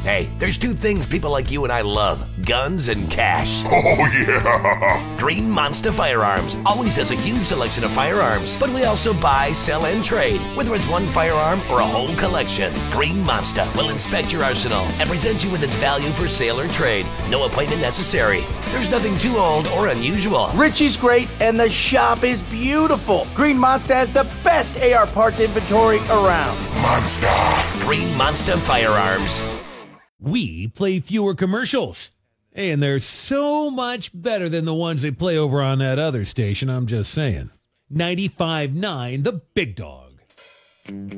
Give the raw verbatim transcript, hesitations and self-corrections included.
Hey, there's two things people like you and I love: guns and cash. Oh, yeah! Green Monster Firearms always has a huge selection of firearms, but we also buy, sell, and trade, whether it's one firearm or a whole collection. Green Monster will inspect your arsenal and present you with its value for sale or trade. No appointment necessary. There's nothing too old or unusual. Richie's great, and the shop is beautiful. Green Monster has the best A R parts inventory around. Monster! Green Monster Firearms. We play fewer commercials, and they're so much better than the ones they play over on that other station. I'm just saying. ninety-five point nine, The Big Dog.